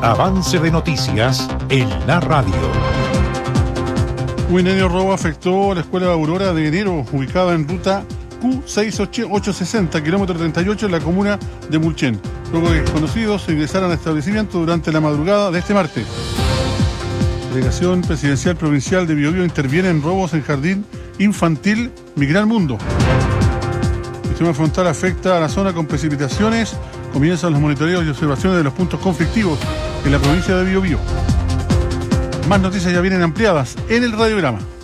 Avance de noticias en la radio. Un incendio robo afectó a la escuela Aurora de Enero, ubicada en ruta Q6860, kilómetro 38, en la comuna de Mulchen. Luego de desconocidos ingresaron al establecimiento durante la madrugada de este martes. La Delegación Presidencial Provincial de Biobío interviene en robos en jardín infantil Mi Gran Mundo. El sistema frontal afecta a la zona con precipitaciones. Comienzan los monitoreos y observaciones de los puntos conflictivos en la provincia de Biobío. Más noticias ya vienen ampliadas en el radiograma.